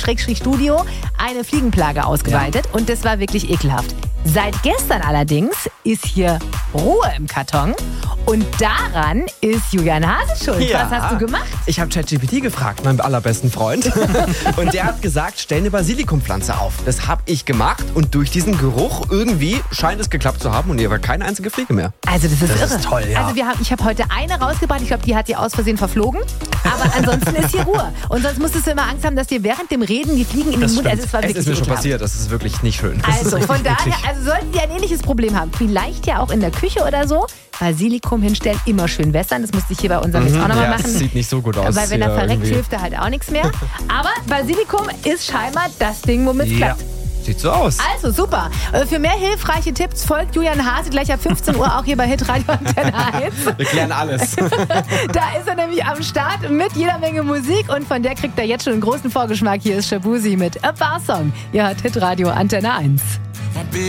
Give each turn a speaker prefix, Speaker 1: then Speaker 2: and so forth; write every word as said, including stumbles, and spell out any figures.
Speaker 1: Studio eine Fliegenplage ausgeweitet ja. und das war wirklich ekelhaft. Seit gestern allerdings ist hier Ruhe im Karton und daran ist Julian Hase schuld. Ja. Was hast du gemacht?
Speaker 2: Ich habe ChatGPT gefragt, meinen allerbesten Freund. Und der hat gesagt, stell eine Basilikumpflanze auf. Das habe ich gemacht und durch diesen Geruch irgendwie scheint es geklappt zu haben und hier war keine einzige Fliege mehr.
Speaker 1: Also das ist
Speaker 2: das
Speaker 1: irre.
Speaker 2: Ist toll, ja.
Speaker 1: Also wir haben, ich habe heute eine rausgebracht. Ich glaube, die hat dir aus Versehen verflogen. Aber ansonsten ist hier Ruhe. Und sonst musstest du immer Angst haben, dass dir während dem Reden die Fliegen in den Mund... Also es war
Speaker 2: es
Speaker 1: wirklich
Speaker 2: ist mir schon
Speaker 1: ekelhaft.
Speaker 2: passiert. Das ist wirklich nicht schön.
Speaker 1: Also von daher, also sollten die ein ähnliches Problem haben, vielleicht ja auch in der Küche oder so, Basilikum hinstellen, immer schön wässern. Das musste ich hier bei unserem jetzt auch nochmal
Speaker 2: ja,
Speaker 1: machen.
Speaker 2: Das sieht nicht so gut aus.
Speaker 1: Weil wenn er verreckt,
Speaker 2: irgendwie.
Speaker 1: hilft er halt auch nichts mehr. Aber Basilikum ist scheinbar das Ding, womit es
Speaker 2: ja.
Speaker 1: klappt.
Speaker 2: Sieht so aus.
Speaker 1: Also super. Für mehr hilfreiche Tipps folgt Julian Hase gleich ab fünfzehn Uhr auch hier bei Hitradio Antenne eins.
Speaker 2: Wir klären alles.
Speaker 1: Da ist er nämlich am Start mit jeder Menge Musik und von der kriegt er jetzt schon einen großen Vorgeschmack. Hier ist Shabuzi mit A Bar Song. Ihr hört Hitradio Antenne eins.